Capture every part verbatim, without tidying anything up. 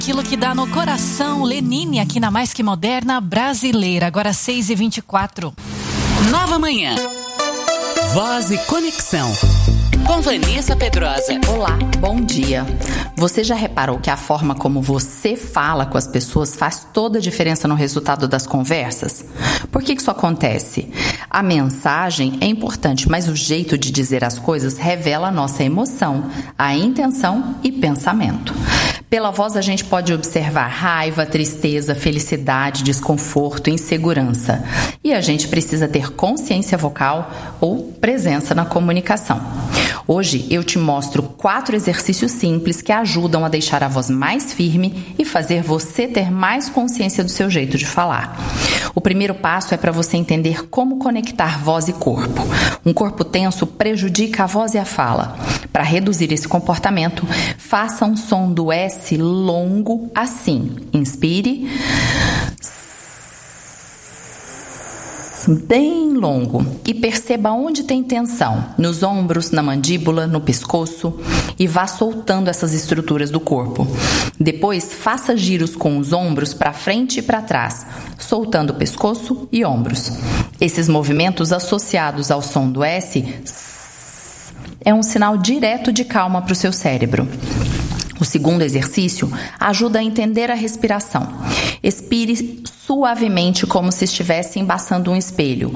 aquilo que dá no coração. Lenine aqui na Mais Que Moderna Brasileira. Agora seis e vinte e quatro. Nova Manhã. Voz e Conexão. Com Vanessa Pedrosa. Olá, bom dia. Você já reparou que a forma como você fala com as pessoas faz toda a diferença no resultado das conversas? Por que isso acontece? A mensagem é importante, mas o jeito de dizer as coisas revela a nossa emoção, a intenção e pensamento. Pela voz a gente pode observar raiva, tristeza, felicidade, desconforto, insegurança. E a gente precisa ter consciência vocal ou presença na comunicação. Hoje eu te mostro quatro exercícios simples que ajudam a deixar a voz mais firme e fazer você ter mais consciência do seu jeito de falar. O primeiro passo é para você entender como conectar voz e corpo. Um corpo tenso prejudica a voz e a fala. Para reduzir esse comportamento, faça um som do S longo assim. Inspire. Bem longo e perceba onde tem tensão, nos ombros, na mandíbula, no pescoço, e vá soltando essas estruturas do corpo. Depois, faça giros com os ombros para frente e para trás, soltando o pescoço e ombros. Esses movimentos associados ao som do S é um sinal direto de calma para o seu cérebro. O segundo exercício ajuda a entender a respiração. Expire suavemente como se estivesse embaçando um espelho.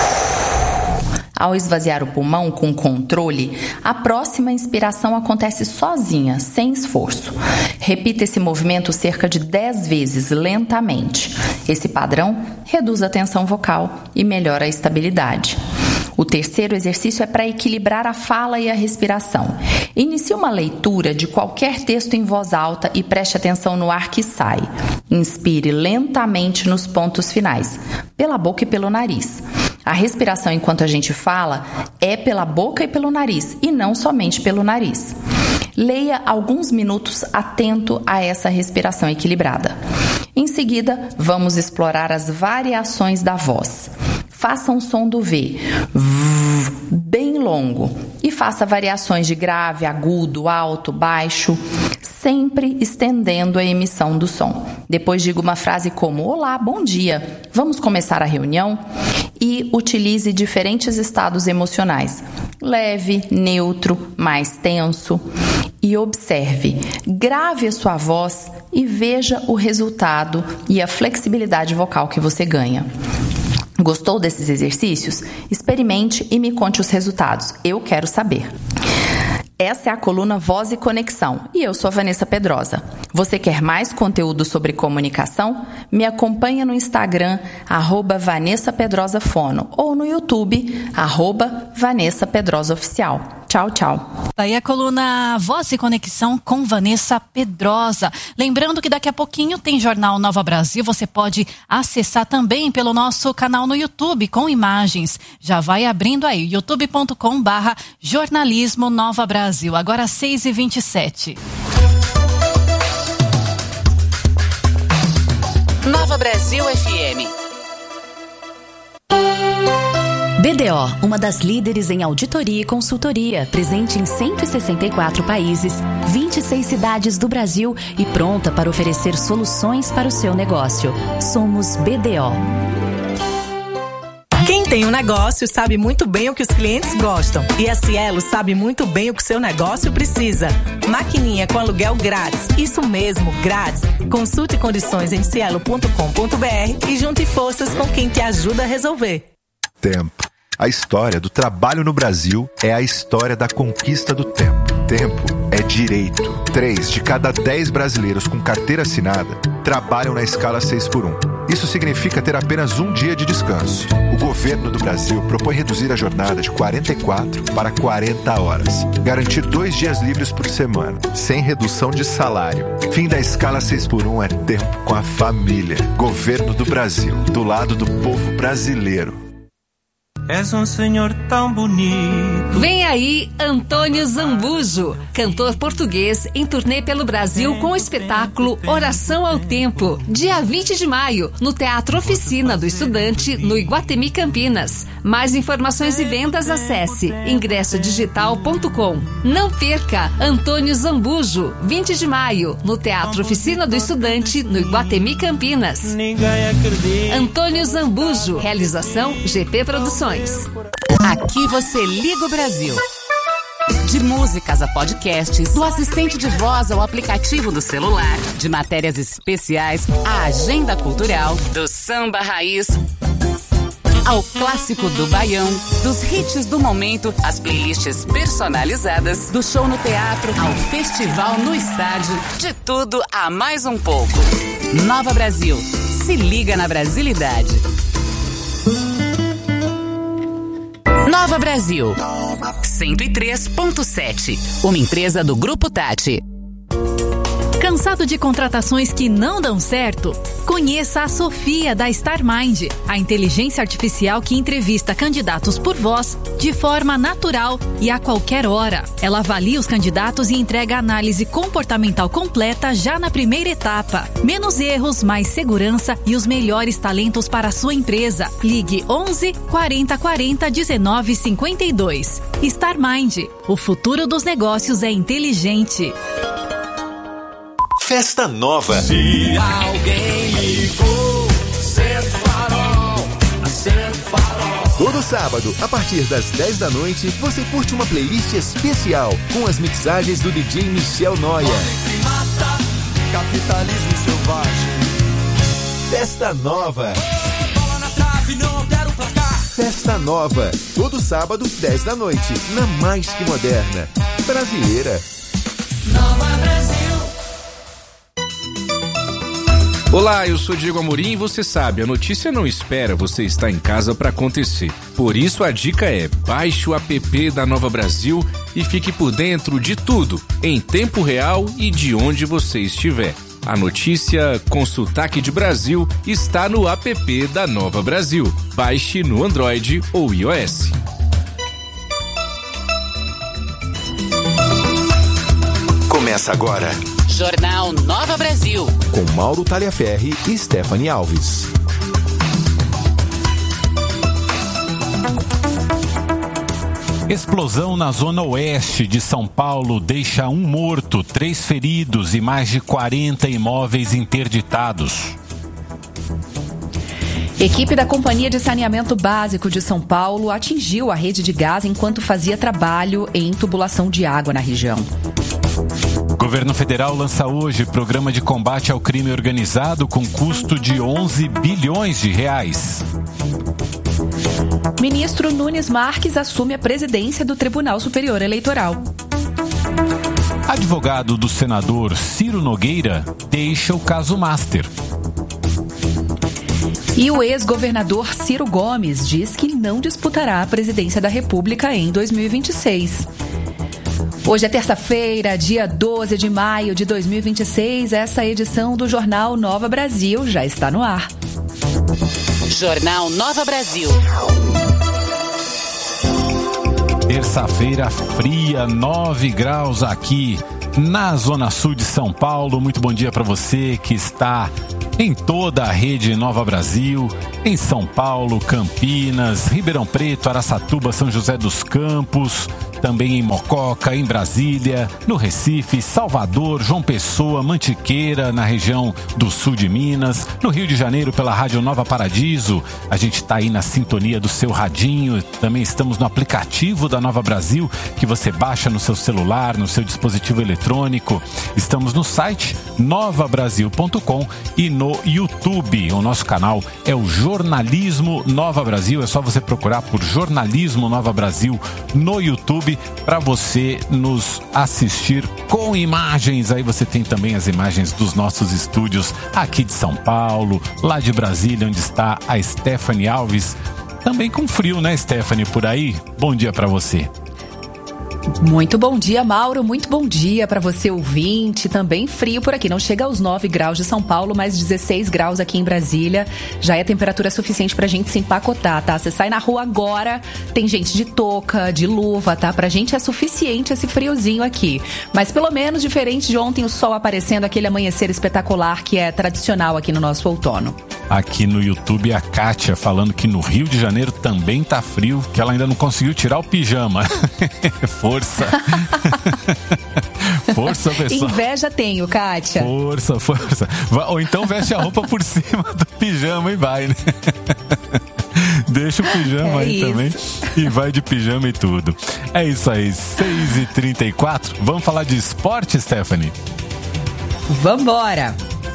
Ao esvaziar o pulmão com controle, a próxima inspiração acontece sozinha, sem esforço. Repita esse movimento cerca de dez vezes lentamente. Esse padrão reduz a tensão vocal e melhora a estabilidade. O terceiro exercício é para equilibrar a fala e a respiração. Inicie uma leitura de qualquer texto em voz alta e preste atenção no ar que sai. Inspire lentamente nos pontos finais, pela boca e pelo nariz. A respiração enquanto a gente fala é pela boca e pelo nariz, e não somente pelo nariz. Leia alguns minutos atento a essa respiração equilibrada. Em seguida, vamos explorar as variações da voz. Faça um som do V, v, bem longo, e faça variações de grave, agudo, alto, baixo, sempre estendendo a emissão do som. Depois diga uma frase como: olá, bom dia, vamos começar a reunião? E utilize diferentes estados emocionais, leve, neutro, mais tenso. E observe, grave a sua voz e veja o resultado e a flexibilidade vocal que você ganha. Gostou desses exercícios? Experimente e me conte os resultados. Eu quero saber. Essa é a coluna Voz e Conexão e eu sou a Vanessa Pedrosa. Você quer mais conteúdo sobre comunicação? Me acompanha no Instagram, arroba Vanessa Pedrosa Fono, ou no YouTube, arroba Vanessa Pedrosa Oficial. Tchau, tchau. Aí a coluna Voz e Conexão com Vanessa Pedrosa. Lembrando que daqui a pouquinho tem Jornal Nova Brasil. Você pode acessar também pelo nosso canal no YouTube com imagens. Já vai abrindo aí, youtube ponto com barra jornalismo Nova Brasil. Agora seis e vinte e sete. Nova Brasil F M. B D O, uma das líderes em auditoria e consultoria, presente em cento e sessenta e quatro países, vinte e seis cidades do Brasil e pronta para oferecer soluções para o seu negócio. Somos B D O. Quem tem um negócio sabe muito bem o que os clientes gostam. E a Cielo sabe muito bem o que seu negócio precisa. Maquininha com aluguel grátis. Isso mesmo, grátis. Consulte condições em cielo ponto com ponto br e junte forças com quem te ajuda a resolver. Tempo. A história do trabalho no Brasil é a história da conquista do tempo. Tempo é direito. Três de cada dez brasileiros com carteira assinada trabalham na escala seis por um. Isso significa ter apenas um dia de descanso. O governo do Brasil propõe reduzir a jornada de quarenta e quatro para quarenta horas. Garantir dois dias livres por semana, sem redução de salário. Fim da escala seis por um é tempo com a família. Governo do Brasil, do lado do povo brasileiro. És um senhor tão bonito. Vem aí Antônio Zambujo, cantor português em turnê pelo Brasil com o espetáculo Oração ao Tempo, dia vinte de maio, no Teatro Oficina do Estudante, no Iguatemi, Campinas. Mais informações e vendas, acesse ingresso digital ponto com. Não perca Antônio Zambujo, vinte de maio, no Teatro Oficina do Estudante, no Iguatemi, Campinas. Antônio Zambujo, realização G P Produções. Aqui você liga o Brasil. De músicas a podcasts, do assistente de voz ao aplicativo do celular, de matérias especiais à agenda cultural, do samba raiz ao clássico do baião, dos hits do momento, às playlists personalizadas, do show no teatro ao festival no estádio, de tudo a mais um pouco. Nova Brasil, se liga na brasilidade. Nova Brasil, cento e três ponto sete, uma empresa do Grupo Tati. Cansado de contratações que não dão certo? Conheça a Sofia da StarMind, a inteligência artificial que entrevista candidatos por voz de forma natural e a qualquer hora. Ela avalia os candidatos e entrega análise comportamental completa já na primeira etapa. Menos erros, mais segurança e os melhores talentos para a sua empresa. Ligue onze, quarenta, quarenta, dezenove, cinquenta e dois. StarMind, o futuro dos negócios é inteligente. Festa Nova. Se alguém ligou, acende o farol, acende o farol. Todo sábado, a partir das dez da noite, você curte uma playlist especial com as mixagens do D J Michel Noia. Que mata, capitalismo selvagem. Festa Nova. Oh, bola na trave, não altera o placar. Festa Nova. Todo sábado, dez da noite, na Mais Que Moderna. Brasileira. Nova Brasil. Olá, eu sou Diego Amorim e você sabe, a notícia não espera você estar em casa para acontecer. Por isso a dica é, baixe o app da Nova Brasil e fique por dentro de tudo, em tempo real e de onde você estiver. A notícia com sotaque de Brasil está no app da Nova Brasil. Baixe no Android ou iOS. Começa agora. Jornal Nova Brasil. Com Mauro Taliaferri e Stephanie Alves. Explosão na zona oeste de São Paulo deixa um morto, três feridos e mais de quarenta imóveis interditados. Equipe da Companhia de Saneamento Básico de São Paulo atingiu a rede de gás enquanto fazia trabalho em tubulação de água na região. O governo federal lança hoje programa de combate ao crime organizado com custo de onze bilhões de reais. Ministro Nunes Marques assume a presidência do Tribunal Superior Eleitoral. Advogado do senador Ciro Nogueira deixa o caso Master. E o ex-governador Ciro Gomes diz que não disputará a presidência da República em dois mil e vinte e seis. Hoje é terça-feira, dia doze de maio de dois mil e vinte e seis. Essa edição do Jornal Nova Brasil já está no ar. Jornal Nova Brasil. Terça-feira fria, nove graus aqui na Zona Sul de São Paulo. Muito bom dia para você que está em toda a rede Nova Brasil, em São Paulo, Campinas, Ribeirão Preto, Araçatuba, São José dos Campos, também em Mococa, em Brasília, no Recife, Salvador, João Pessoa, Mantiqueira, na região do sul de Minas, no Rio de Janeiro pela Rádio Nova Paradiso. A gente está aí na sintonia do seu radinho, também estamos no aplicativo da Nova Brasil, que você baixa no seu celular, no seu dispositivo eletrônico. Estamos no site nova brasil ponto com e no YouTube. O nosso canal é o Jornalismo Nova Brasil, é só você procurar por Jornalismo Nova Brasil no YouTube para você nos assistir com imagens. Aí você tem também as imagens dos nossos estúdios aqui de São Paulo, lá de Brasília, onde está a Stephanie Alves. Também com frio, né, Stephanie, por aí? Bom dia para você. Muito bom dia, Mauro. Muito bom dia para você, ouvinte. Também frio por aqui. Não chega aos nove graus de São Paulo, mas dezesseis graus aqui em Brasília. Já é temperatura suficiente pra gente se empacotar, tá? Você sai na rua agora, tem gente de touca, de luva, tá? Pra gente é suficiente esse friozinho aqui. Mas pelo menos, diferente de ontem, o sol aparecendo, aquele amanhecer espetacular que é tradicional aqui no nosso outono. aqui no YouTube, a Kátia falando que no Rio de Janeiro também tá frio, que ela ainda não conseguiu tirar o pijama. Força. Força, pessoal. Inveja tenho, Kátia. Força, força. Ou então veste a roupa por cima do pijama e vai, né? Deixa o pijama é aí isso. também e vai de pijama e tudo. É isso aí, seis e trinta e quatro. Vamos falar de esporte, Stephanie? Vambora!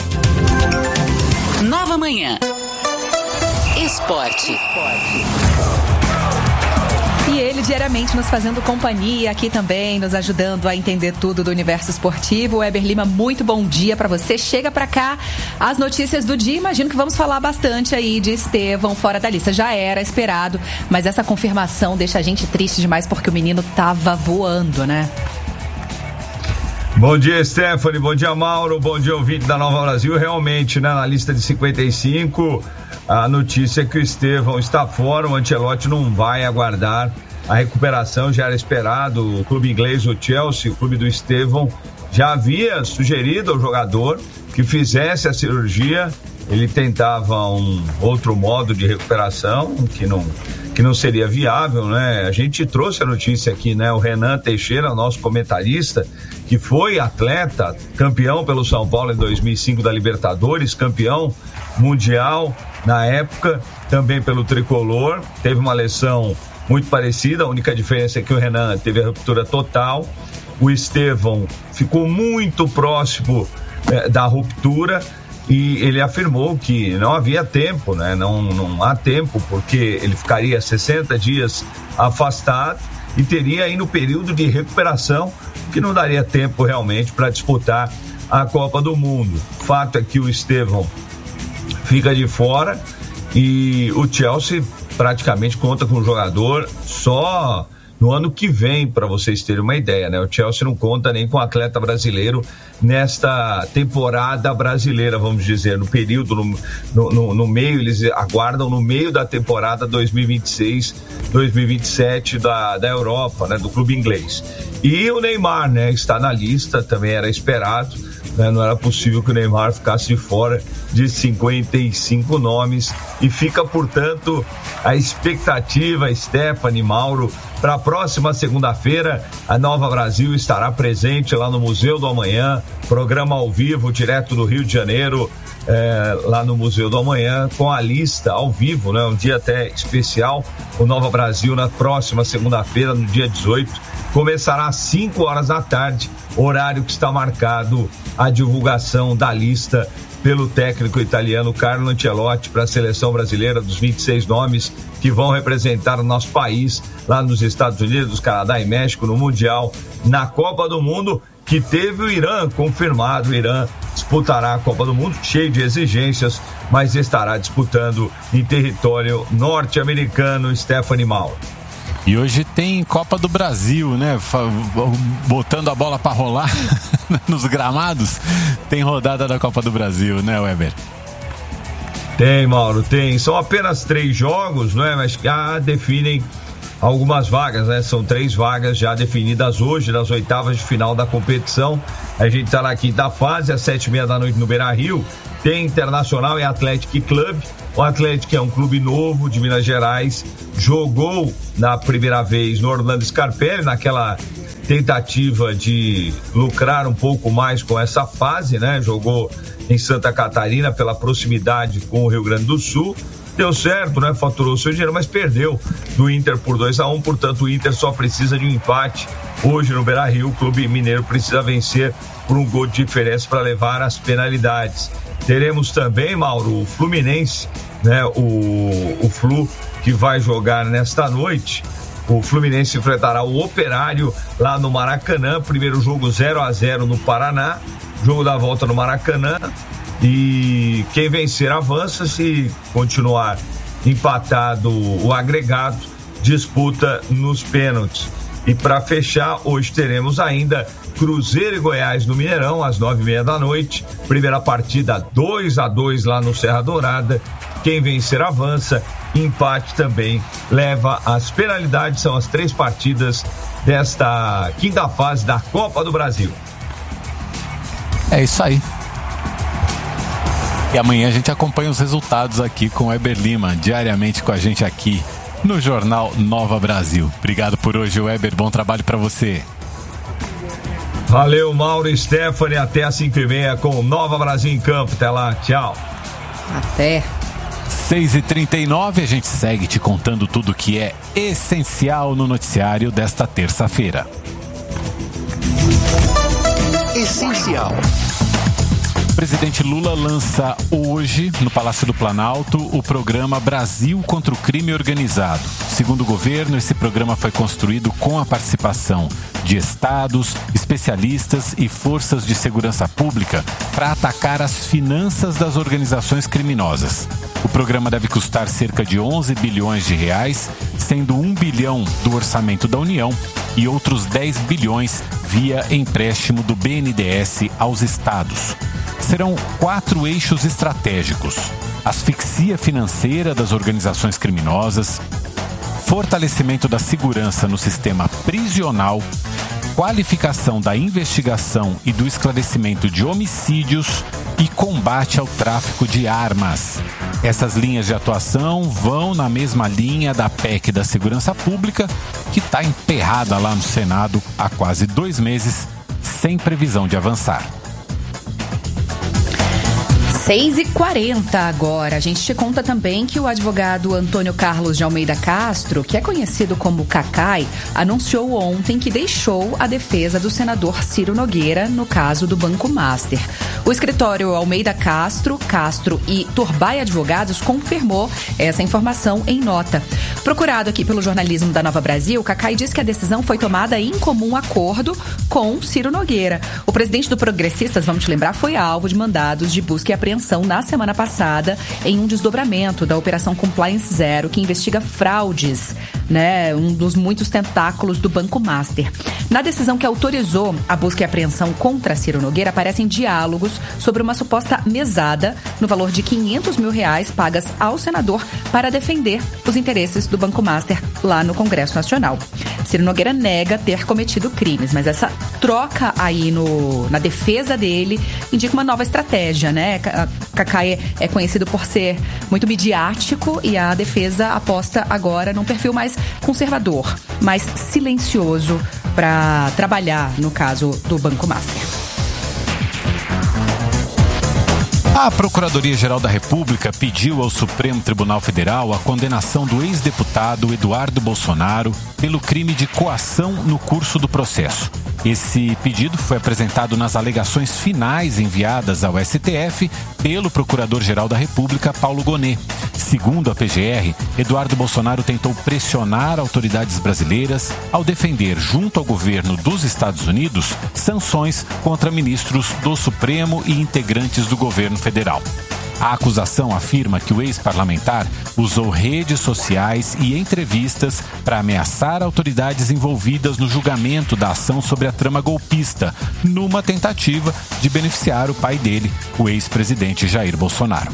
Nova Manhã. Esporte. E ele diariamente nos fazendo companhia aqui também, nos ajudando a entender tudo do universo esportivo. Weber Lima, muito bom dia pra você. Chega pra cá as notícias do dia. Imagino que vamos falar bastante aí de Estevão fora da lista. Já era esperado, mas essa confirmação deixa a gente triste demais porque o menino tava voando, né? Bom dia, Stephanie. Bom dia, Mauro. Bom dia, ouvinte da Nova Brasil. Realmente, né, na lista de cinquenta e cinco, a notícia é que o Estevão está fora. O Ancelotti não vai aguardar a recuperação, já era esperado. O clube inglês, o Chelsea, o clube do Estevão, já havia sugerido ao jogador que fizesse a cirurgia. Ele tentava um outro modo de recuperação que não, que não seria viável, né? A gente trouxe a notícia aqui, né? O Renan Teixeira, nosso comentarista, que foi atleta, campeão pelo São Paulo em dois mil e cinco da Libertadores, campeão mundial na época, também pelo Tricolor, teve uma lesão muito parecida, a única diferença é que o Renan teve a ruptura total, o Estevão ficou muito próximo eh, da ruptura e ele afirmou que não havia tempo, né? Não, não há tempo, porque ele ficaria sessenta dias afastado e teria aí no período de recuperação, que não daria tempo realmente para disputar a Copa do Mundo. Fato é que o Estevão fica de fora e o Chelsea praticamente conta com o jogador só no ano que vem, para vocês terem uma ideia, né? O Chelsea não conta nem com atleta brasileiro nesta temporada brasileira, vamos dizer, no período, no, no, no meio, eles aguardam no meio da temporada dois mil e vinte e seis, dois mil e vinte e sete da, da Europa, né? Do clube inglês. E o Neymar, né? Está na lista, também era esperado, né? Não era possível que o Neymar ficasse de fora de cinquenta e cinco nomes e fica, portanto, a expectativa, Stephanie, Mauro, para a próxima segunda-feira, a Nova Brasil estará presente lá no Museu do Amanhã, programa ao vivo, direto do Rio de Janeiro, é, lá no Museu do Amanhã, com a lista ao vivo, né? Um dia até especial. O Nova Brasil, na próxima segunda-feira, no dia dezoito, começará às cinco horas da tarde, horário que está marcado a divulgação da lista pelo técnico italiano Carlo Ancelotti para a seleção brasileira, dos vinte e seis nomes que vão representar o nosso país lá nos Estados Unidos, Canadá e México no Mundial, na Copa do Mundo, que teve o Irã confirmado. O Irã disputará a Copa do Mundo, cheio de exigências, mas estará disputando em território norte-americano. Stephanie, Mauro. E hoje tem Copa do Brasil, né? Botando a bola para rolar nos gramados. Tem rodada da Copa do Brasil, né, Weber? Tem, Mauro, tem. São apenas três jogos, né? Mas já definem algumas vagas, né? São três vagas já definidas hoje, nas oitavas de final da competição. A gente está na quinta fase, às sete e meia da noite no Beira-Rio. Tem Internacional e Atlético Clube. O Atlético é um clube novo de Minas Gerais, jogou na primeira vez no Orlando Scarpelli, naquela tentativa de lucrar um pouco mais com essa fase, né? Jogou em Santa Catarina pela proximidade com o Rio Grande do Sul. Deu certo, né? Faturou seu dinheiro, mas perdeu do Inter por dois a um, portanto o Inter só precisa de um empate. Hoje no Beira-Rio, o clube mineiro precisa vencer por um gol de diferença para levar as penalidades. Teremos também, Mauro, o Fluminense, né? O, o Flu, que vai jogar nesta noite. O Fluminense enfrentará o Operário lá no Maracanã. Primeiro jogo zero a zero no Paraná. Jogo da volta no Maracanã. E quem vencer avança. Se continuar empatado o agregado, disputa nos pênaltis. E para fechar, hoje teremos ainda Cruzeiro e Goiás no Mineirão, às nove e meia da noite. Primeira partida dois a dois lá no Serra Dourada. Quem vencer avança, empate também leva as penalidades. São as três partidas desta quinta fase da Copa do Brasil. É isso aí. E amanhã a gente acompanha os resultados aqui com o Weber Lima, diariamente com a gente aqui no Jornal Nova Brasil. Obrigado por hoje, Weber. Bom trabalho para você. Valeu, Mauro e Stephanie. Até às cinco e meia com Nova Brasil em Campo. Até lá. Tchau. Até. seis e trinta e nove, a gente segue te contando tudo que é essencial no noticiário desta terça-feira. Essencial. O presidente Lula lança hoje, no Palácio do Planalto, o programa Brasil contra o Crime Organizado. Segundo o governo, esse programa foi construído com a participação de estados, especialistas e forças de segurança pública para atacar as finanças das organizações criminosas. O programa deve custar cerca de onze bilhões de reais, sendo um bilhão do orçamento da União e outros dez bilhões via empréstimo do B N D E S aos estados. Serão quatro eixos estratégicos: asfixia financeira das organizações criminosas, fortalecimento da segurança no sistema prisional, qualificação da investigação e do esclarecimento de homicídios e combate ao tráfico de armas. Essas linhas de atuação vão na mesma linha da P E C da Segurança Pública, que está emperrada lá no Senado há quase dois meses, sem previsão de avançar. seis e quarenta agora. A gente te conta também que o advogado Antônio Carlos de Almeida Castro, que é conhecido como Cacai, anunciou ontem que deixou a defesa do senador Ciro Nogueira no caso do Banco Master. O escritório Almeida Castro, Castro e Turbay Advogados confirmou essa informação em nota. Procurado aqui pelo jornalismo da Nova Brasil, Cacai diz que a decisão foi tomada em comum acordo com Ciro Nogueira. O presidente do Progressistas, vamos te lembrar, foi alvo de mandados de busca e apreensão na semana passada em um desdobramento da Operação Compliance Zero, que investiga fraudes, né, um dos muitos tentáculos do Banco Master. Na decisão que autorizou a busca e apreensão contra Ciro Nogueira, aparecem diálogos sobre uma suposta mesada no valor de quinhentos mil reais pagas ao senador para defender os interesses do Banco Master lá no Congresso Nacional. Ciro Nogueira nega ter cometido crimes, mas essa troca aí no, na defesa dele indica uma nova estratégia, né? Cacai é conhecido por ser muito midiático e a defesa aposta agora num perfil mais conservador, mais silencioso para trabalhar no caso do Banco Master. A Procuradoria-Geral da República pediu ao Supremo Tribunal Federal a condenação do ex-deputado Eduardo Bolsonaro pelo crime de coação no curso do processo. Esse pedido foi apresentado nas alegações finais enviadas ao S T F pelo Procurador-Geral da República, Paulo Gonet. Segundo a P G R, Eduardo Bolsonaro tentou pressionar autoridades brasileiras ao defender, junto ao governo dos Estados Unidos, sanções contra ministros do Supremo e integrantes do governo federal. A acusação afirma que o ex-parlamentar usou redes sociais e entrevistas para ameaçar autoridades envolvidas no julgamento da ação sobre a trama golpista, numa tentativa de beneficiar o pai dele, o ex-presidente Jair Bolsonaro.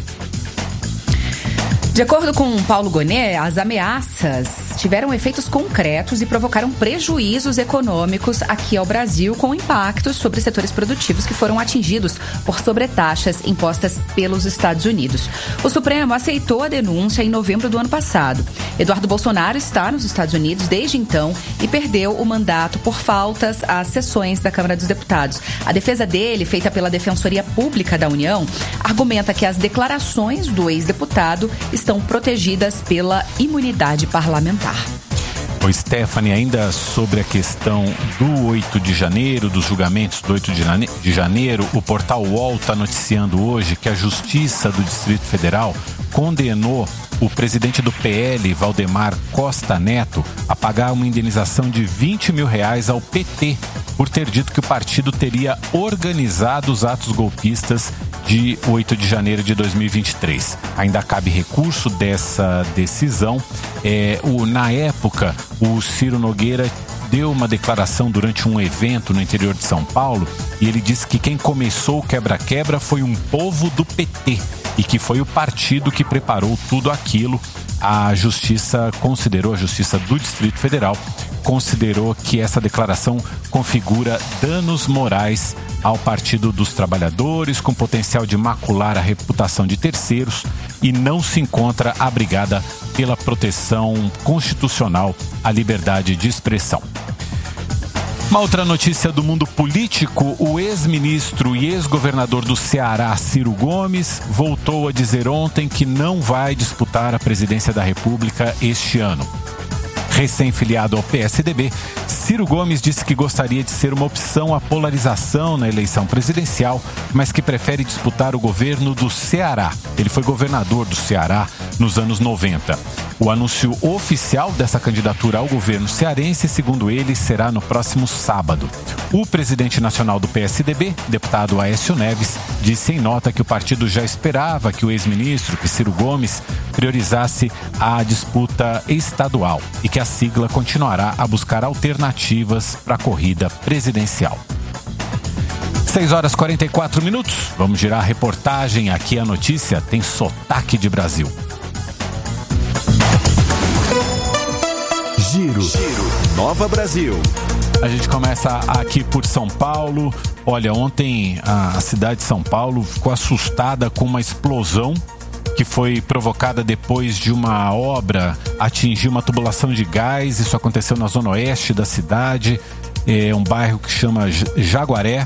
De acordo com Paulo Gonet, as ameaças tiveram efeitos concretos e provocaram prejuízos econômicos aqui ao Brasil, com impactos sobre setores produtivos que foram atingidos por sobretaxas impostas pelos Estados Unidos. O Supremo aceitou a denúncia em novembro do ano passado. Eduardo Bolsonaro está nos Estados Unidos desde então e perdeu o mandato por faltas às sessões da Câmara dos Deputados. A defesa dele, feita pela Defensoria Pública da União, argumenta que as declarações do ex-deputado estão protegidas pela imunidade parlamentar. O Stephanie, ainda sobre a questão do oito de janeiro, dos julgamentos do oito de janeiro, o portal U O L está noticiando hoje que a Justiça do Distrito Federal condenou o presidente do P L, Valdemar Costa Neto, a pagar uma indenização de vinte mil reais ao P T por ter dito que o partido teria organizado os atos golpistas de oito de janeiro de dois mil e vinte e três. Ainda cabe recurso dessa decisão. É, o, na época, o Ciro Nogueira deu uma declaração durante um evento no interior de São Paulo e ele disse que quem começou o quebra-quebra foi um povo do P T e que foi o partido que preparou tudo aquilo. A Justiça considerou, a Justiça do Distrito Federal considerou que essa declaração configura danos morais ao Partido dos Trabalhadores, com potencial de macular a reputação de terceiros, e não se encontra abrigada pela proteção constitucional à liberdade de expressão. Uma outra notícia do mundo político: o ex-ministro e ex-governador do Ceará, Ciro Gomes, voltou a dizer ontem que não vai disputar a presidência da República este ano. Recém-filiado ao P S D B, Ciro Gomes disse que gostaria de ser uma opção à polarização na eleição presidencial, mas que prefere disputar o governo do Ceará. Ele foi governador do Ceará nos anos noventa. O anúncio oficial dessa candidatura ao governo cearense, segundo ele, será no próximo sábado. O presidente nacional do P S D B, deputado Aécio Neves, disse em nota que o partido já esperava que o ex-ministro, que Ciro Gomes, priorizasse a disputa estadual e que a sigla continuará a buscar alternativas para a corrida presidencial. seis horas e quarenta e quatro minutos. Vamos girar a reportagem. Aqui a notícia tem sotaque de Brasil. Giro, Giro, Nova Brasil. A gente começa aqui por São Paulo. Olha, ontem a cidade de São Paulo ficou assustada com uma explosão que foi provocada depois de uma obra atingir uma tubulação de gás. Isso aconteceu na zona oeste da cidade, é um bairro que chama Jaguaré,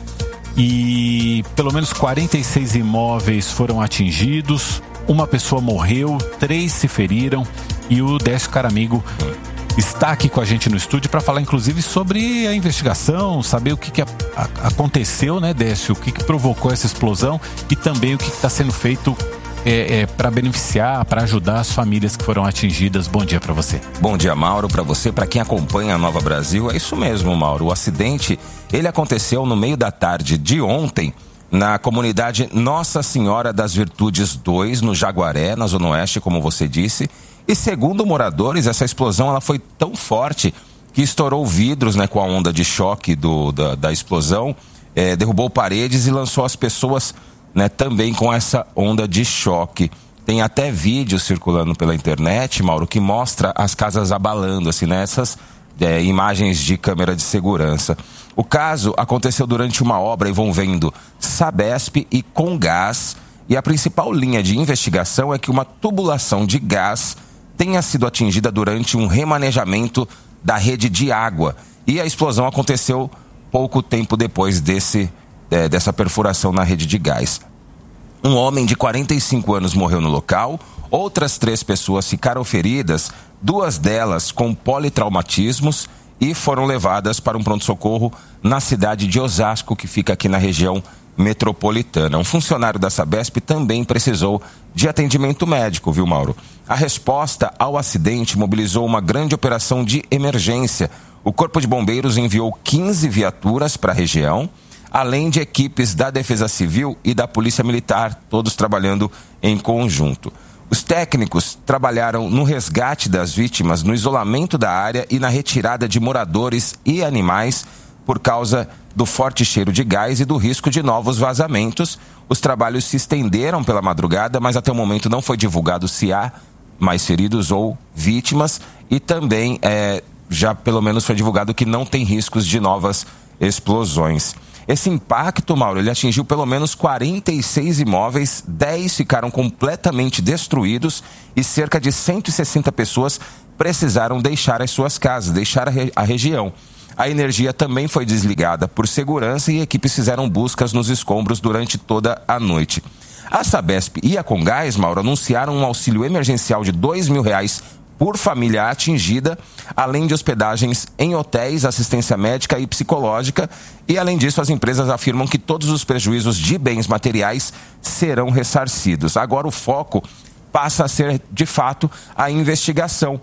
e pelo menos quarenta e seis imóveis foram atingidos, uma pessoa morreu, três se feriram, e o Décio Caramigo está aqui com a gente no estúdio para falar inclusive sobre a investigação, saber o que, que a, a, aconteceu, né, Décio, o que, que provocou essa explosão e também o que está sendo feito é, é, para beneficiar, para ajudar as famílias que foram atingidas. Bom dia para você. Bom dia, Mauro, para você, para quem acompanha a Nova Brasil. É isso mesmo, Mauro, o acidente ele aconteceu no meio da tarde de ontem na comunidade Nossa Senhora das Virtudes dois, no Jaguaré, na Zona Oeste, como você disse. E segundo moradores, essa explosão ela foi tão forte que estourou vidros, né, com a onda de choque do, da, da explosão, é, derrubou paredes e lançou as pessoas, né, também com essa onda de choque. Tem até vídeo circulando pela internet, Mauro, que mostra as casas abalando, assim, nessas é, imagens de câmera de segurança. O caso aconteceu durante uma obra envolvendo Sabesp e Comgás, e a principal linha de investigação é que uma tubulação de gás tenha sido atingida durante um remanejamento da rede de água. E a explosão aconteceu pouco tempo depois desse, é, dessa perfuração na rede de gás. Um homem de quarenta e cinco anos morreu no local, outras três pessoas ficaram feridas, duas delas com politraumatismos, e foram levadas para um pronto-socorro na cidade de Osasco, que fica aqui na região metropolitana. Um funcionário da Sabesp também precisou de atendimento médico, viu, Mauro? A resposta ao acidente mobilizou uma grande operação de emergência. O Corpo de Bombeiros enviou quinze viaturas para a região, além de equipes da Defesa Civil e da Polícia Militar, todos trabalhando em conjunto. Os técnicos trabalharam no resgate das vítimas, no isolamento da área e na retirada de moradores e animais por causa do forte cheiro de gás e do risco de novos vazamentos. Os trabalhos se estenderam pela madrugada, mas até o momento não foi divulgado se há mais feridos ou vítimas, e também é, já pelo menos foi divulgado que não tem riscos de novas explosões. Esse impacto, Mauro, ele atingiu pelo menos quarenta e seis imóveis, dez ficaram completamente destruídos e cerca de cento e sessenta pessoas precisaram deixar as suas casas, deixar a, re- a região. A energia também foi desligada por segurança e equipes fizeram buscas nos escombros durante toda a noite. A Sabesp e a Comgás, Mauro, anunciaram um auxílio emergencial de dois mil reais por família atingida, além de hospedagens em hotéis, assistência médica e psicológica. E, além disso, as empresas afirmam que todos os prejuízos de bens materiais serão ressarcidos. Agora o foco passa a ser, de fato, a investigação.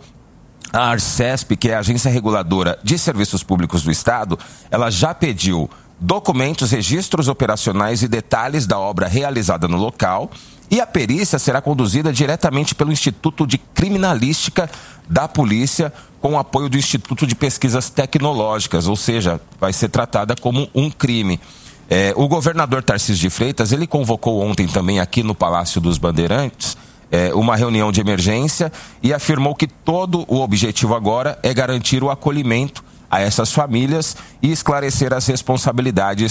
A Arcesp, que é a Agência Reguladora de Serviços Públicos do Estado, ela já pediu documentos, registros operacionais e detalhes da obra realizada no local, e a perícia será conduzida diretamente pelo Instituto de Criminalística da Polícia, com o apoio do Instituto de Pesquisas Tecnológicas, ou seja, vai ser tratada como um crime. É, o governador Tarcísio de Freitas, ele convocou ontem também aqui no Palácio dos Bandeirantes é, uma reunião de emergência e afirmou que todo o objetivo agora é garantir o acolhimento a essas famílias e esclarecer as responsabilidades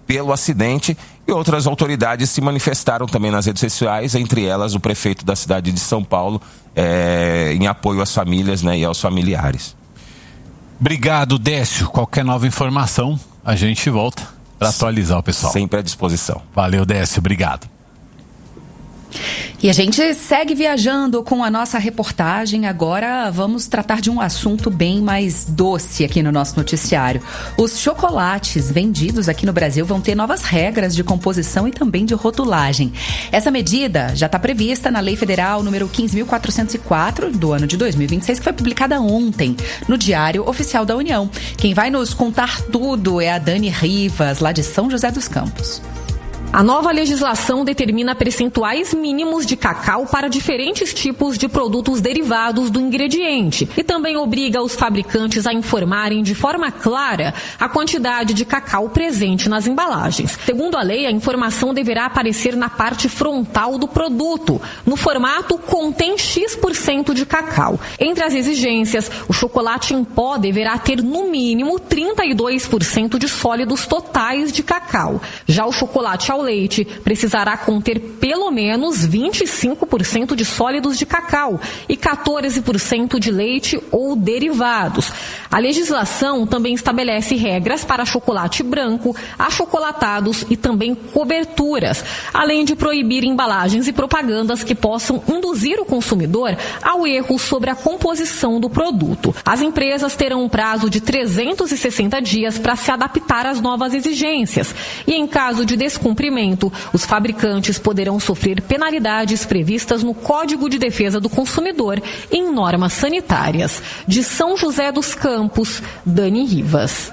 pelo acidente, e outras autoridades se manifestaram também nas redes sociais, entre elas o prefeito da cidade de São Paulo, é, em apoio às famílias, né, e aos familiares. Obrigado, Décio. Qualquer nova informação, a gente volta para atualizar o pessoal. Sempre à disposição. Valeu, Décio. Obrigado. E a gente segue viajando com a nossa reportagem. Agora vamos tratar de um assunto bem mais doce aqui no nosso noticiário. Os chocolates vendidos aqui no Brasil vão ter novas regras de composição e também de rotulagem. Essa medida já está prevista na Lei Federal número quinze mil quatrocentos e quatro do ano de dois mil e vinte e seis, que foi publicada ontem no Diário Oficial da União. Quem vai nos contar tudo é a Dani Rivas, lá de São José dos Campos. A nova legislação determina percentuais mínimos de cacau para diferentes tipos de produtos derivados do ingrediente e também obriga os fabricantes a informarem de forma clara a quantidade de cacau presente nas embalagens. Segundo a lei, a informação deverá aparecer na parte frontal do produto, no formato contém X por cento de cacau. Entre as exigências, o chocolate em pó deverá ter no mínimo trinta e dois por cento de sólidos totais de cacau. Já o chocolate ao leite precisará conter pelo menos vinte e cinco por cento de sólidos de cacau e quatorze por cento de leite ou derivados. A legislação também estabelece regras para chocolate branco, achocolatados e também coberturas, além de proibir embalagens e propagandas que possam induzir o consumidor ao erro sobre a composição do produto. As empresas terão um prazo de trezentos e sessenta dias para se adaptar às novas exigências e, em caso de descumprimento, os fabricantes poderão sofrer penalidades previstas no Código de Defesa do Consumidor e em normas sanitárias. De São José dos Campos, Dani Rivas.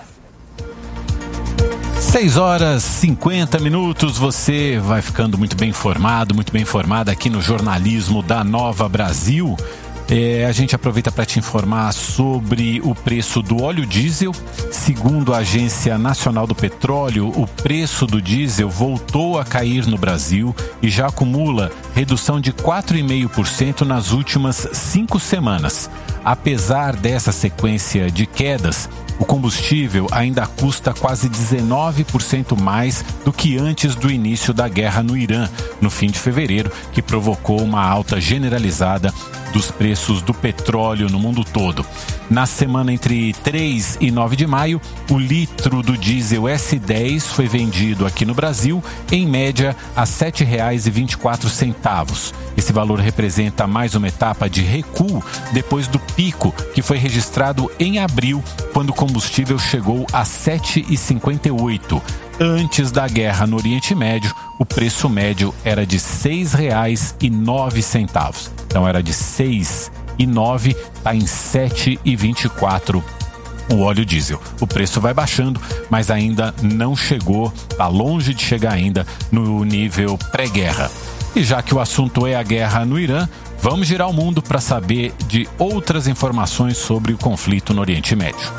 seis horas e cinquenta minutos, você vai ficando muito bem informado, muito bem informada aqui no jornalismo da Nova Brasil. É, a gente aproveita para te informar sobre o preço do óleo diesel. Segundo a Agência Nacional do Petróleo, o preço do diesel voltou a cair no Brasil e já acumula redução de quatro vírgula cinco por cento nas últimas cinco semanas. Apesar dessa sequência de quedas, o combustível ainda custa quase dezenove por cento mais do que antes do início da guerra no Irã, no fim de fevereiro, que provocou uma alta generalizada dos preços do petróleo no mundo todo. Na semana entre três e nove de maio, o litro do diesel S dez foi vendido aqui no Brasil, em média, a sete reais e vinte e quatro centavos. Esse valor representa mais uma etapa de recuo depois do pico que foi registrado em abril, quando o combustível chegou a sete reais e cinquenta e oito centavos. Antes da guerra no Oriente Médio, o preço médio era de seis reais e nove centavos. Então era de seis reais e nove centavos, está em sete reais e vinte e quatro centavos o óleo diesel. O preço vai baixando, mas ainda não chegou, está longe de chegar ainda no nível pré-guerra. E já que o assunto é a guerra no Irã, vamos girar o mundo para saber de outras informações sobre o conflito no Oriente Médio.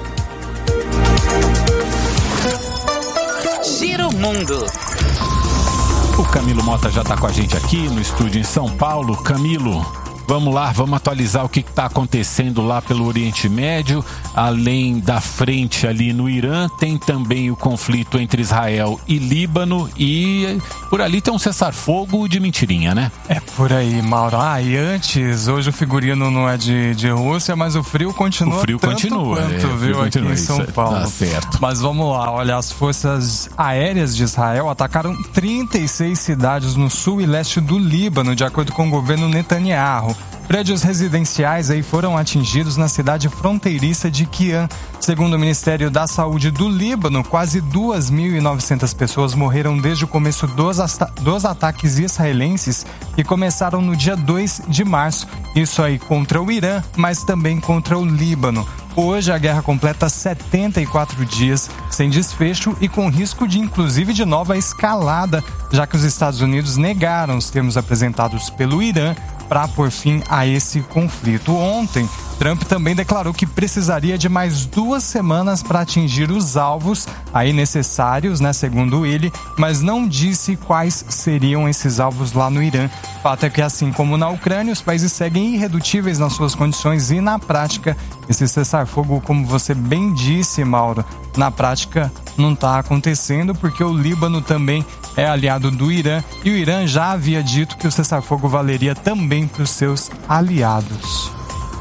Gira o mundo. O Camilo Mota já está com a gente aqui no estúdio em São Paulo. Camilo, vamos lá, vamos atualizar o que está acontecendo lá pelo Oriente Médio. Além da frente ali no Irã, tem também o conflito entre Israel e Líbano e por ali tem um cessar-fogo de mentirinha, né? É por aí, Mauro. Ah, e antes, hoje o figurino não é de, de Rússia, mas o frio continua. O frio tanto continua, quanto, é, viu, frio aqui continua, em São Paulo. Tá certo. Mas vamos lá, olha, as forças aéreas de Israel atacaram trinta e seis cidades no sul e leste do Líbano, de acordo com o governo Netanyahu. Prédios residenciais aí foram atingidos na cidade fronteiriça de Qian. Segundo o Ministério da Saúde do Líbano, quase duas mil e novecentas pessoas morreram desde o começo dos, dos ataques israelenses que começaram no dia dois de março. Isso aí contra o Irã, mas também contra o Líbano. Hoje a guerra completa setenta e quatro dias sem desfecho e com risco de inclusive de nova escalada, já que os Estados Unidos negaram os termos apresentados pelo Irã para pôr fim a esse conflito. Ontem, Trump também declarou que precisaria de mais duas semanas para atingir os alvos aí necessários, né, segundo ele, mas não disse quais seriam esses alvos lá no Irã. O fato é que, assim como na Ucrânia, os países seguem irredutíveis nas suas condições e, na prática, esse cessar-fogo, como você bem disse, Mauro, na prática não está acontecendo porque o Líbano também é aliado do Irã e o Irã já havia dito que o cessar-fogo valeria também para os seus aliados.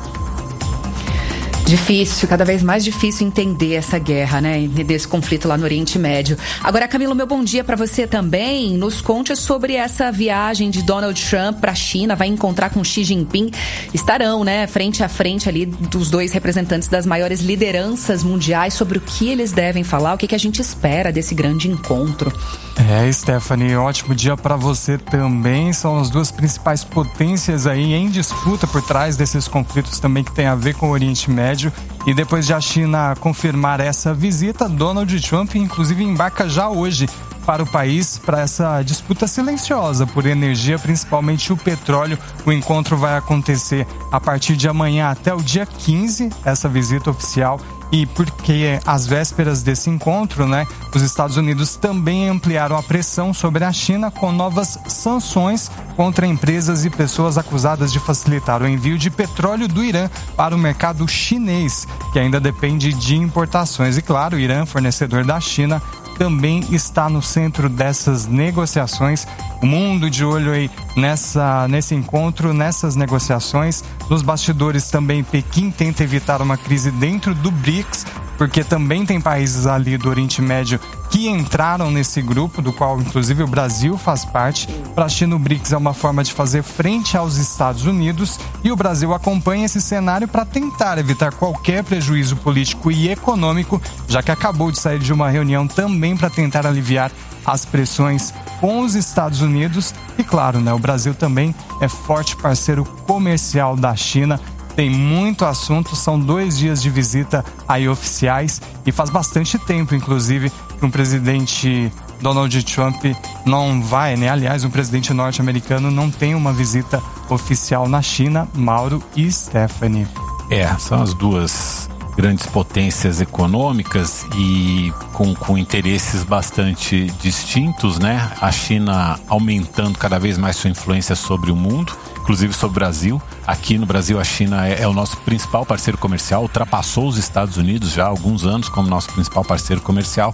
Difícil, cada vez mais difícil entender essa guerra, né? Entender esse conflito lá no Oriente Médio. Agora, Camilo, meu bom dia para você também. Nos conte sobre essa viagem de Donald Trump para a China. Vai encontrar com Xi Jinping. Estarão, né, frente a frente ali dos dois representantes das maiores lideranças mundiais, sobre o que eles devem falar, o que, que a gente espera desse grande encontro. É, Stephanie, ótimo dia para você também. São as duas principais potências aí em disputa por trás desses conflitos também que tem a ver com o Oriente Médio. E depois de a China confirmar essa visita, Donald Trump inclusive embarca já hoje para o país para essa disputa silenciosa por energia, principalmente o petróleo. O encontro vai acontecer a partir de amanhã até o dia quinze, essa visita oficial. E porque às vésperas desse encontro, né, os Estados Unidos também ampliaram a pressão sobre a China com novas sanções contra empresas e pessoas acusadas de facilitar o envio de petróleo do Irã para o mercado chinês, que ainda depende de importações. E claro, o Irã, fornecedor da China, também está no centro dessas negociações. O mundo de olho aí nessa, nesse encontro, nessas negociações. Nos bastidores também, Pequim tenta evitar uma crise dentro do B R I C S, porque também tem países ali do Oriente Médio que entraram nesse grupo, do qual inclusive o Brasil faz parte. Para a China, o B R I C S é uma forma de fazer frente aos Estados Unidos e o Brasil acompanha esse cenário para tentar evitar qualquer prejuízo político e econômico, já que acabou de sair de uma reunião também para tentar aliviar as pressões com os Estados Unidos. E claro, né, o Brasil também é forte parceiro comercial da China. Tem muito assunto, são dois dias de visita aí oficiais e faz bastante tempo, inclusive, que um presidente Donald Trump não vai, né? Aliás, um presidente norte-americano não tem uma visita oficial na China. Mauro e Stephanie. É, são as duas grandes potências econômicas e com, com interesses bastante distintos, né? A China aumentando cada vez mais sua influência sobre o mundo, inclusive sobre o Brasil. Aqui no Brasil, a China é, é o nosso principal parceiro comercial, ultrapassou os Estados Unidos já há alguns anos como nosso principal parceiro comercial.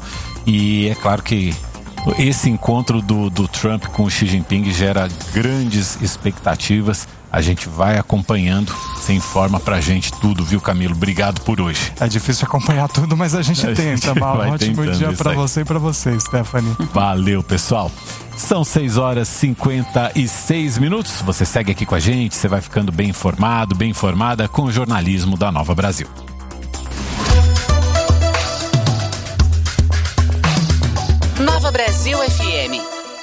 E é claro que esse encontro do, do Trump com o Xi Jinping gera grandes expectativas. A gente vai acompanhando, você informa pra gente tudo, viu, Camilo? Obrigado por hoje. É difícil acompanhar tudo, mas a gente a tenta, gente Mal. Ótimo dia pra aí. Você e pra você, Stephanie. Valeu, pessoal. São seis horas e cinquenta e seis minutos. Você segue aqui com a gente, você vai ficando bem informado, bem informada com o jornalismo da Nova Brasil. Nova Brasil F M.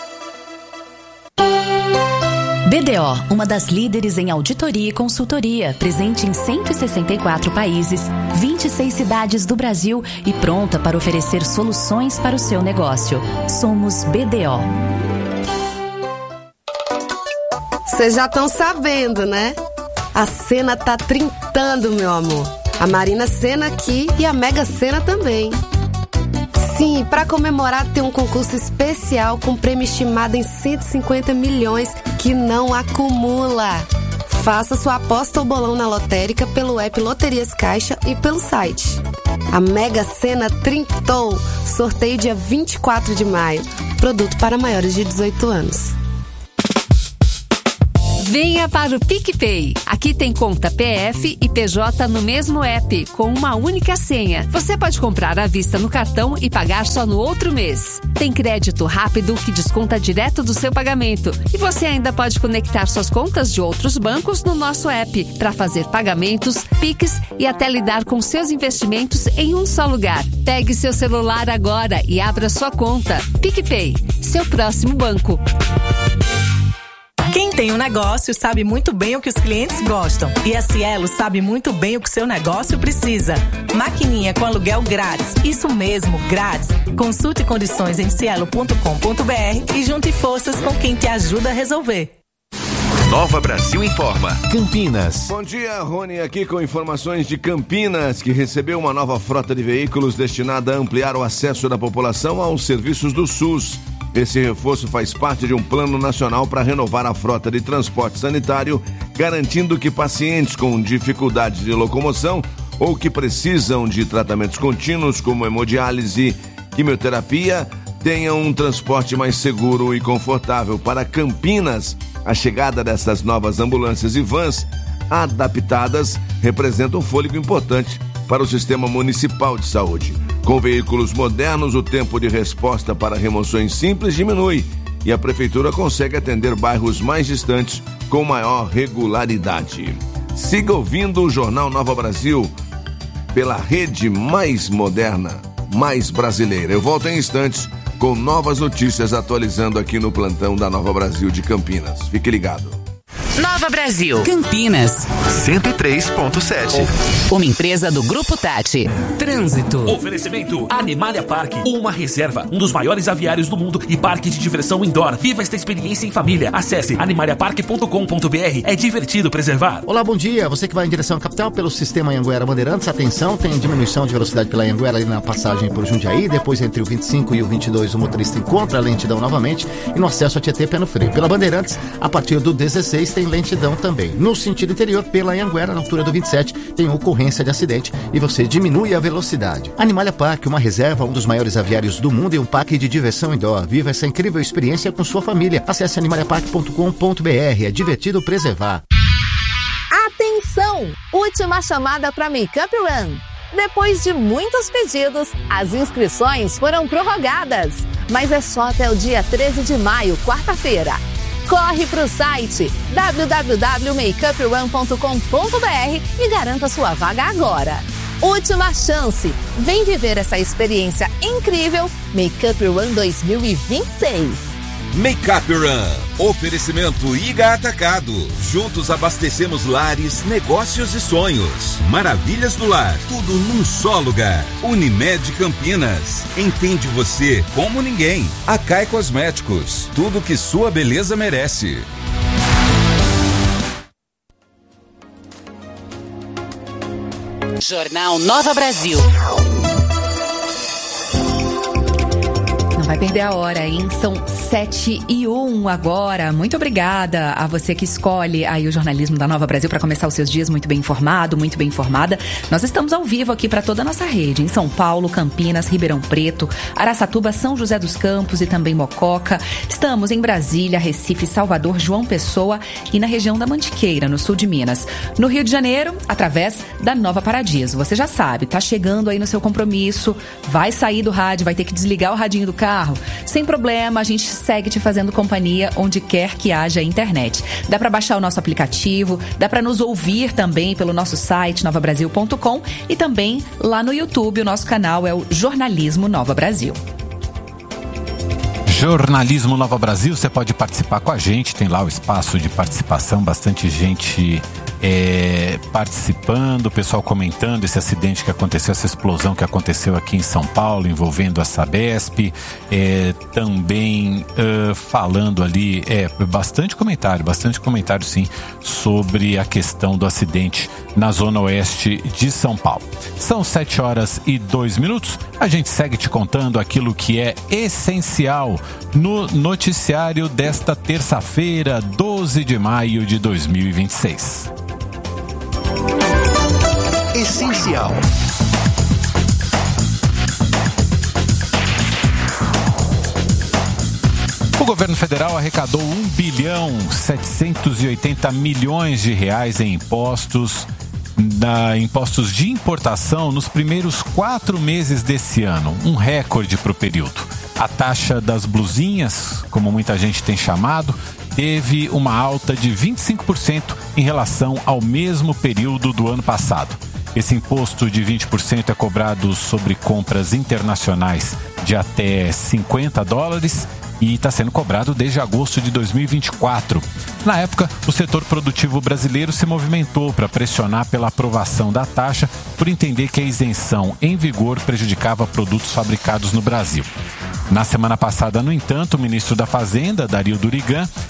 B D O, uma das líderes em auditoria e consultoria, presente em cento e sessenta e quatro países, vinte e seis cidades do Brasil e pronta para oferecer soluções para o seu negócio. Somos B D O. Vocês já estão sabendo, né? A Sena tá trintando, meu amor. A Marina Sena aqui e a Mega Sena também. Sim, para comemorar tem um concurso especial com prêmio estimado em cento e cinquenta milhões que não acumula. Faça sua aposta ou bolão na lotérica pelo app Loterias Caixa e pelo site. A Mega Sena trintou. Sorteio dia vinte e quatro de maio. Produto para maiores de dezoito anos. Venha para o PicPay. Aqui tem conta P F e P J no mesmo app, com uma única senha. Você pode comprar à vista no cartão e pagar só no outro mês. Tem crédito rápido que desconta direto do seu pagamento. E você ainda pode conectar suas contas de outros bancos no nosso app para fazer pagamentos, Pix e até lidar com seus investimentos em um só lugar. Pegue seu celular agora e abra sua conta. PicPay, seu próximo banco. Quem tem um negócio sabe muito bem o que os clientes gostam. E a Cielo sabe muito bem o que seu negócio precisa. Maquininha com aluguel grátis. Isso mesmo, grátis. Consulte condições em cielo ponto com ponto br e junte forças com quem te ajuda a resolver. Nova Brasil Informa. Campinas. Bom dia, Rony, aqui com informações de Campinas, que recebeu uma nova frota de veículos destinada a ampliar o acesso da população aos serviços do SUS. Esse reforço faz parte de um plano nacional para renovar a frota de transporte sanitário, garantindo que pacientes com dificuldade de locomoção ou que precisam de tratamentos contínuos, como hemodiálise, quimioterapia, tenham um transporte mais seguro e confortável. Para Campinas, a chegada dessas novas ambulâncias e vans adaptadas representa um fôlego importante para o sistema municipal de saúde. Com veículos modernos, o tempo de resposta para remoções simples diminui e a prefeitura consegue atender bairros mais distantes com maior regularidade. Siga ouvindo o Jornal Nova Brasil pela rede mais moderna, mais brasileira. Eu volto em instantes com novas notícias atualizando aqui no plantão da Nova Brasil de Campinas. Fique ligado. Nova Brasil, Campinas, cento e três ponto sete. Uma empresa do Grupo Tati. Trânsito. Oferecimento Animalia Park, uma reserva, um dos maiores aviários do mundo e parque de diversão indoor. Viva esta experiência em família. Acesse animalia park ponto com ponto b r. É divertido preservar. Olá, bom dia. Você que vai em direção à capital pelo sistema Anhanguera Bandeirantes, atenção, tem diminuição de velocidade pela Anhanguera ali na passagem por Jundiaí. Depois, entre o vinte e cinco e o vinte e dois, o motorista encontra a lentidão novamente. E no acesso a Tietê, pé no freio. Pela Bandeirantes, a partir do dezesseis, tem lentidão também. No sentido interior, pela Anhanguera, na altura do vinte e sete, tem ocorrência de acidente e você diminui a velocidade. Animalia Park, uma reserva, um dos maiores aviários do mundo e um parque de diversão indoor. Viva essa incrível experiência com sua família. Acesse animalia park ponto com ponto b r. É divertido preservar. Atenção! Última chamada para Makeup Run. Depois de muitos pedidos, as inscrições foram prorrogadas. Mas é só até o dia treze de maio, quarta-feira. Corre para o site w w w ponto makeup run ponto com ponto b r e garanta sua vaga agora. Última chance! Vem viver essa experiência incrível Makeup Run dois mil e vinte e seis. Makeup Run. Oferecimento Iga Atacado. Juntos abastecemos lares, negócios e sonhos. Maravilhas do lar. Tudo num só lugar. Unimed Campinas. Entende você como ninguém. Acai Cosméticos. Tudo que sua beleza merece. Jornal Nova Brasil. Não vai perder a hora, hein? São sete e um agora. Muito obrigada a você que escolhe aí o jornalismo da Nova Brasil para começar os seus dias muito bem informado, muito bem informada. Nós estamos ao vivo aqui para toda a nossa rede, em São Paulo, Campinas, Ribeirão Preto, Araçatuba, São José dos Campos e também Mococa. Estamos em Brasília, Recife, Salvador, João Pessoa e na região da Mantiqueira, no sul de Minas. No Rio de Janeiro, através da Nova Paradiso. Você já sabe, tá chegando aí no seu compromisso, vai sair do rádio, vai ter que desligar o radinho do carro. Sem problema, a gente segue te fazendo companhia onde quer que haja internet. Dá para baixar o nosso aplicativo, dá para nos ouvir também pelo nosso site nova brasil ponto com e também lá no YouTube. O nosso canal é o Jornalismo Nova Brasil. Jornalismo Nova Brasil, você pode participar com a gente, tem lá o espaço de participação, bastante gente é, participando, o pessoal comentando esse acidente que aconteceu, essa explosão que aconteceu aqui em São Paulo, envolvendo a Sabesp, é, também uh, falando ali, é, bastante comentário, bastante comentário sim, sobre a questão do acidente na zona oeste de São Paulo. São sete horas e dois minutos, a gente segue te contando aquilo que é essencial no noticiário desta terça-feira, doze de maio de dois mil e vinte e seis. Essencial. O governo federal arrecadou um bilhão setecentos e oitenta milhões de reais em impostos, da, impostos de importação nos primeiros quatro meses desse ano, um recorde para o período. A taxa das blusinhas, como muita gente tem chamado, teve uma alta de vinte e cinco por cento em relação ao mesmo período do ano passado. Esse imposto de vinte por cento é cobrado sobre compras internacionais de até cinquenta dólares e está sendo cobrado desde agosto de dois mil e vinte e quatro. Na época, o setor produtivo brasileiro se movimentou para pressionar pela aprovação da taxa por entender que a isenção em vigor prejudicava produtos fabricados no Brasil. Na semana passada, no entanto, o ministro da Fazenda, Dario Durigan,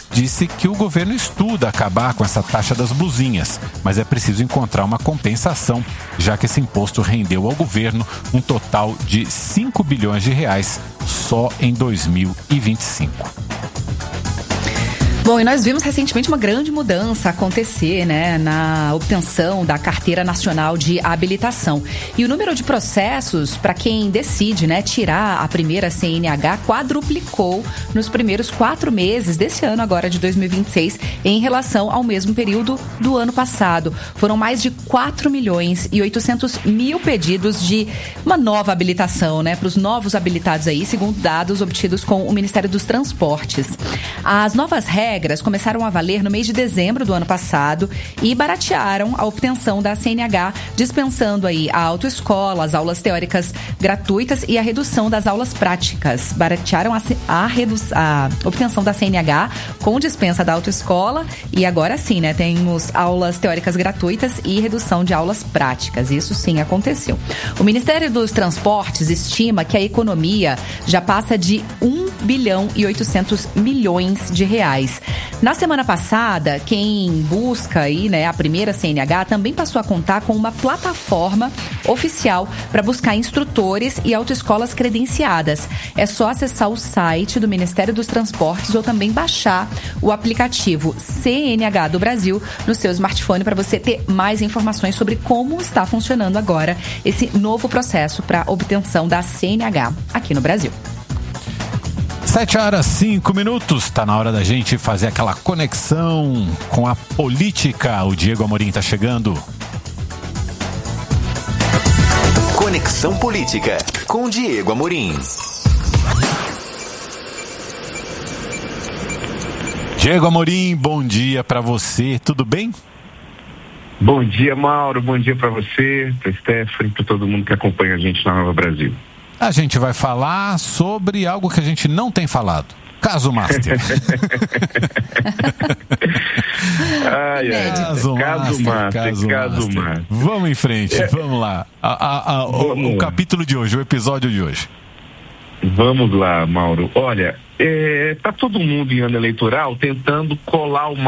disse que o governo estuda acabar com essa taxa das blusinhas, mas é preciso encontrar uma compensação, já que esse imposto rendeu ao governo um total de cinco bilhões de reais só em dois mil e vinte e cinco. Bom, e nós vimos recentemente uma grande mudança acontecer, né, na obtenção da Carteira Nacional de Habilitação. E o número de processos para quem decide, né, tirar a primeira C N H quadruplicou nos primeiros quatro meses desse ano, agora de dois mil e vinte e seis, em relação ao mesmo período do ano passado. Foram mais de quatro milhões e oitocentos mil pedidos de uma nova habilitação, né, para os novos habilitados aí, segundo dados obtidos com o Ministério dos Transportes. As novas regras regras começaram a valer no mês de dezembro do ano passado e baratearam a obtenção da C N H, dispensando aí a autoescola, as aulas teóricas gratuitas e a redução das aulas práticas. Baratearam a, a, redu- a obtenção da C N H com dispensa da autoescola e agora sim, né, temos aulas teóricas gratuitas e redução de aulas práticas. Isso sim aconteceu. O Ministério dos Transportes estima que a economia já passa de um bilhão e oitocentos milhões de reais. Na semana passada, quem busca aí, né, a primeira C N H também passou a contar com uma plataforma oficial para buscar instrutores e autoescolas credenciadas. É só acessar o site do Ministério dos Transportes ou também baixar o aplicativo C N H do Brasil no seu smartphone para você ter mais informações sobre como está funcionando agora esse novo processo para obtenção da C N H aqui no Brasil. Sete horas, cinco minutos, está na hora da gente fazer aquela conexão com a política. O Diego Amorim está chegando. Conexão Política, com Diego Amorim. Diego Amorim, bom dia para você, tudo bem? Bom dia, Mauro, bom dia para você, para Stephanie, para todo mundo que acompanha a gente na Nova Brasil. A gente vai falar sobre algo que a gente não tem falado. Caso Master. ai, ai. Caso, caso Master, Master, caso Master. Master. Vamos em frente, é. vamos lá. A, a, a, vamos o, o lá. capítulo de hoje, o episódio de hoje. Vamos lá, Mauro. Olha, é, tá todo mundo em ano eleitoral tentando colar o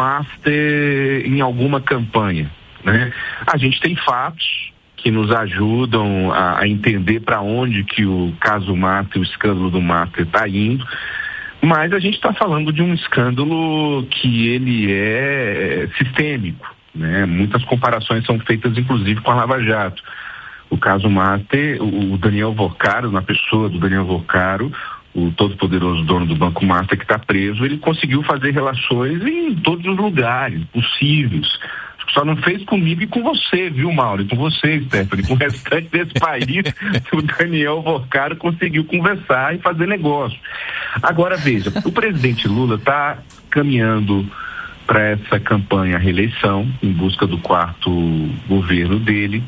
Master em alguma campanha, né? A gente tem fatos que nos ajudam a, a entender para onde que o caso Master, o escândalo do Master está indo, mas a gente está falando de um escândalo que ele é sistêmico, né? Muitas comparações são feitas inclusive com a Lava Jato. O caso Master, o Daniel Vocaro, na pessoa do Daniel Vocaro, o todo-poderoso dono do Banco Master que está preso, ele conseguiu fazer relações em todos os lugares possíveis. Só não fez comigo e com você, viu, Mauro? E com você, Stephanie, com o restante desse país, o Daniel Vocaro conseguiu conversar e fazer negócio. Agora, veja, o presidente Lula está caminhando para essa campanha à reeleição, em busca do quarto governo dele.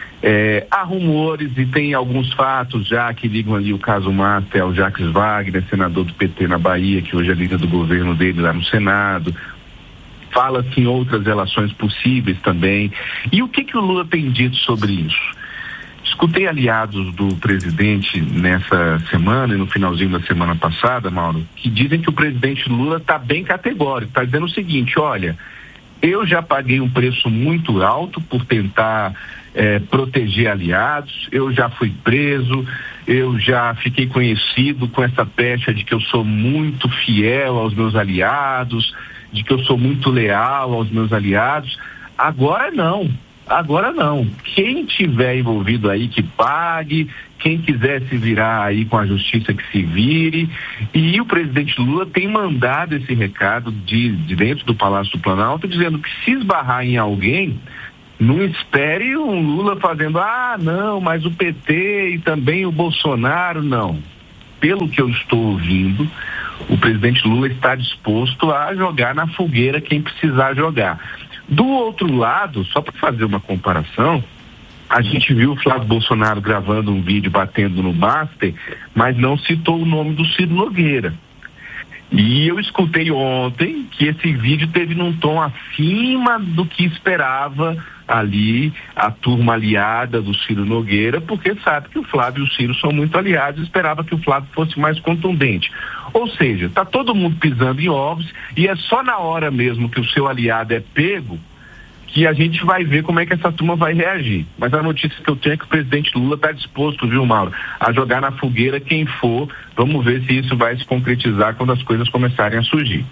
É, há rumores e tem alguns fatos já que ligam ali o caso Master ao Jacques Wagner, senador do P T na Bahia, que hoje é líder do governo dele lá no Senado. Fala-se em outras relações possíveis também. E o que que o Lula tem dito sobre isso? Escutei aliados do presidente nessa semana e no finalzinho da semana passada, Mauro, que dizem que o presidente Lula está bem categórico, está dizendo o seguinte: olha, eu já paguei um preço muito alto por tentar é, proteger aliados, eu já fui preso, eu já fiquei conhecido com essa pecha de que eu sou muito fiel aos meus aliados, de que eu sou muito leal aos meus aliados. Agora não, agora não. Quem tiver envolvido aí que pague, quem quiser se virar aí com a justiça que se vire. E o presidente Lula tem mandado esse recado de, de dentro do Palácio do Planalto, dizendo que se esbarrar em alguém, não espere um Lula fazendo, ah, não, mas o P T e também o Bolsonaro, não. Pelo que eu estou ouvindo, o presidente Lula está disposto a jogar na fogueira quem precisar jogar. Do outro lado, só para fazer uma comparação, a gente viu o Flávio Bolsonaro gravando um vídeo batendo no Master, mas não citou o nome do Ciro Nogueira. E eu escutei ontem que esse vídeo teve num tom acima do que esperava ali a turma aliada do Ciro Nogueira, porque sabe que o Flávio e o Ciro são muito aliados, esperava que o Flávio fosse mais contundente. Ou seja, está todo mundo pisando em ovos e é só na hora mesmo que o seu aliado é pego que a gente vai ver como é que essa turma vai reagir. Mas a notícia que eu tenho é que o presidente Lula está disposto, viu, Mauro, a jogar na fogueira quem for. Vamos ver se isso vai se concretizar quando as coisas começarem a surgir.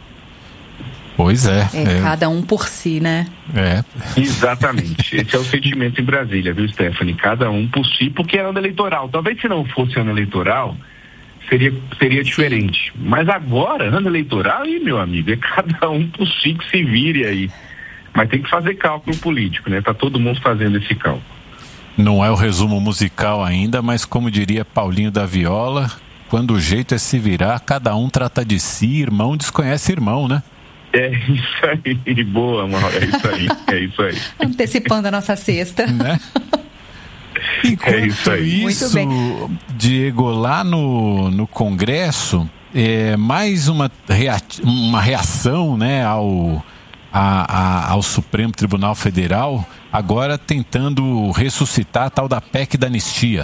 Pois é. É, é. Cada um por si, né? É. Exatamente. Esse é o sentimento em Brasília, viu, Stephanie? Cada um por si, porque é ano eleitoral. Talvez se não fosse ano eleitoral, seria, seria diferente. Mas agora, ano eleitoral, aí, meu amigo, é cada um por si que se vire aí. Mas tem que fazer cálculo político, né? Tá todo mundo fazendo esse cálculo. Não é o resumo musical ainda, mas como diria Paulinho da Viola, quando o jeito é se virar, cada um trata de si, irmão desconhece irmão, né? É isso aí, boa, Mauro, é isso aí, é isso aí. Antecipando a nossa sexta. Né? Enquanto é isso, aí. isso Diego, lá no, no Congresso, é mais uma, rea, uma reação, né, ao... A, a, ao Supremo Tribunal Federal, agora tentando ressuscitar a tal da P E C da anistia.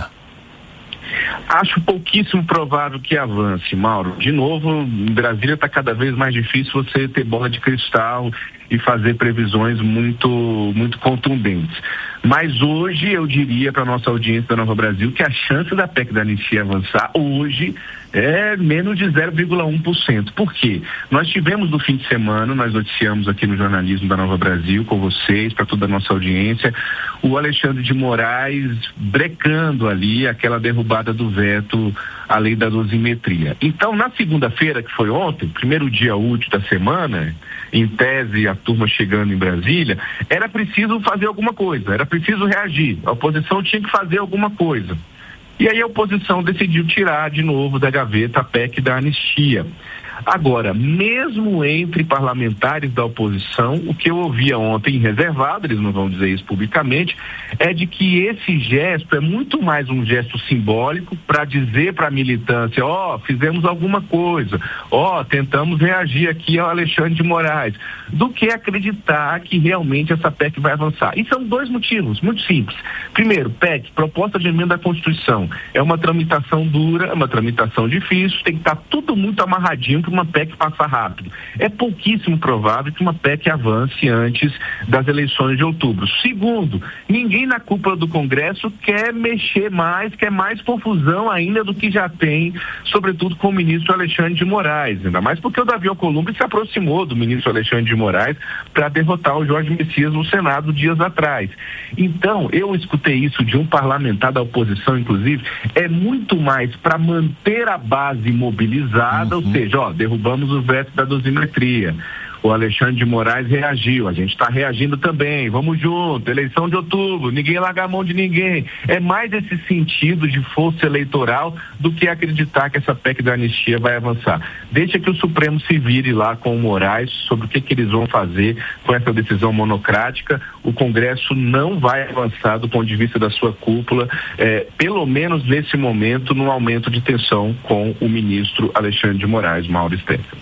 Acho pouquíssimo provável que avance, Mauro. De novo, em Brasília está cada vez mais difícil você ter bola de cristal e fazer previsões muito, muito contundentes. Mas hoje eu diria para a nossa audiência da Nova Brasil que a chance da P E C da anistia avançar hoje é menos de zero vírgula um por cento. Por quê? Nós tivemos no fim de semana, nós noticiamos aqui no jornalismo da Nova Brasil com vocês, para toda a nossa audiência, o Alexandre de Moraes brecando ali aquela derrubada do veto à lei da dosimetria. Então, na segunda-feira, que foi ontem, primeiro dia útil da semana, em tese a turma chegando em Brasília, era preciso fazer alguma coisa, era preciso reagir, a oposição tinha que fazer alguma coisa. E aí a oposição decidiu tirar de novo da gaveta a P E C da anistia. Agora, mesmo entre parlamentares da oposição, o que eu ouvia ontem reservado, eles não vão dizer isso publicamente, é de que esse gesto é muito mais um gesto simbólico para dizer para a militância, ó, oh, fizemos alguma coisa, ó, oh, tentamos reagir aqui ao Alexandre de Moraes, do que acreditar que realmente essa P E C vai avançar. E são dois motivos muito simples. Primeiro, P E C, proposta de emenda à Constituição, é uma tramitação dura, é uma tramitação difícil, tem que estar tudo muito amarradinho para uma P E C passar rápido. É pouquíssimo provável que uma P E C avance antes das eleições de outubro. Segundo, ninguém na cúpula do Congresso quer mexer mais, quer mais confusão ainda do que já tem, sobretudo com o ministro Alexandre de Moraes, ainda mais porque o Davi Alcolumbre se aproximou do ministro Alexandre de Moraes para derrotar o Jorge Messias no Senado dias atrás. Então, eu escutei isso de um parlamentar da oposição, inclusive, é muito mais para manter a base mobilizada, uhum. ou seja, ó, derrubamos o veto da dosimetria. O Alexandre de Moraes reagiu, a gente está reagindo também, vamos junto, eleição de outubro, ninguém larga a mão de ninguém. É mais esse sentido de força eleitoral do que acreditar que essa P E C da anistia vai avançar. Deixa que o Supremo se vire lá com o Moraes sobre o que, que eles vão fazer com essa decisão monocrática. O Congresso não vai avançar do ponto de vista da sua cúpula, é, pelo menos nesse momento, no aumento de tensão com o ministro Alexandre de Moraes, Mauro Steffen.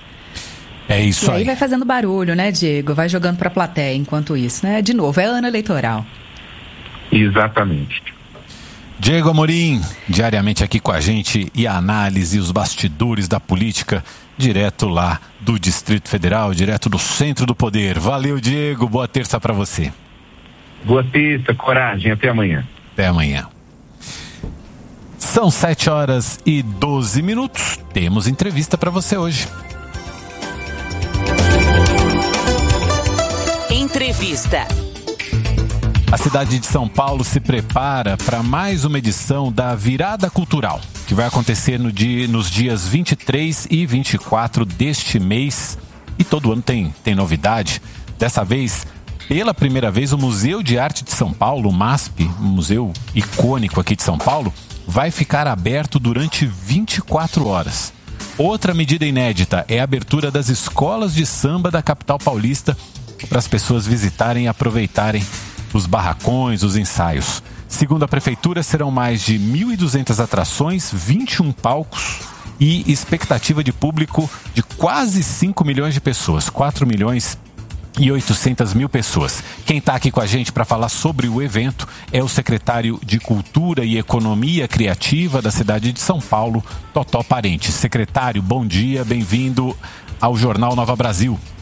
É isso aí. E aí vai fazendo barulho, né, Diego? Vai jogando pra plateia enquanto isso, né? De novo, é ano eleitoral. Exatamente. Diego Amorim, diariamente aqui com a gente e a análise, os bastidores da política, direto lá do Distrito Federal, direto do centro do poder. Valeu, Diego. Boa terça pra você. Boa terça, coragem. Até amanhã. Até amanhã. São sete horas e doze minutos. Temos entrevista pra você hoje. Entrevista. A cidade de São Paulo se prepara para mais uma edição da Virada Cultural, que vai acontecer no dia, nos dias vinte e três e vinte e quatro deste mês. E todo ano tem, tem novidade. Dessa vez, pela primeira vez, o Museu de Arte de São Paulo, o MASP, um museu icônico aqui de São Paulo, vai ficar aberto durante vinte e quatro horas. Outra medida inédita é a abertura das escolas de samba da capital paulista para as pessoas visitarem e aproveitarem os barracões, os ensaios. Segundo a prefeitura, serão mais de mil e duzentas atrações, vinte e um palcos e expectativa de público de quase cinco milhões de pessoas, quatro milhões e oitocentas mil pessoas. Quem está aqui com a gente para falar sobre o evento é o secretário de Cultura e Economia Criativa da cidade de São Paulo, Totó Parente. Secretário, bom dia, bem-vindo ao Jornal Nova Brasil.